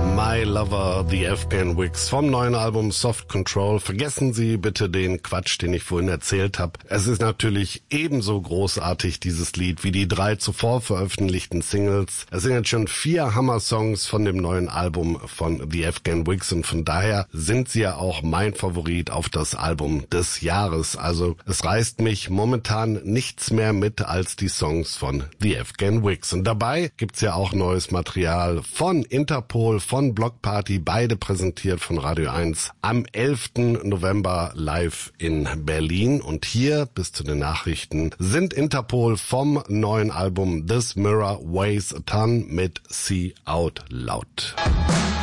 My Lover, The Afghan Wigs vom neuen Album Soft Control. Vergessen Sie bitte den Quatsch, den ich vorhin erzählt habe. Es ist natürlich ebenso großartig, dieses Lied, wie die 3 zuvor veröffentlichten Singles. Es sind jetzt schon 4 Hammer-Songs von dem neuen Album von The Afghan Wigs und von daher sind sie ja auch mein Favorit auf das Album des Jahres. Also es reißt mich momentan nichts mehr mit als die Songs von The Afghan Wigs. Und dabei gibt's ja auch neues Material von Interpol, von Block Party, beide präsentiert von Radio 1 am 11. November live in Berlin. Und hier bis zu den Nachrichten sind Interpol vom neuen Album This Mirror Weighs a Ton mit See Out Loud.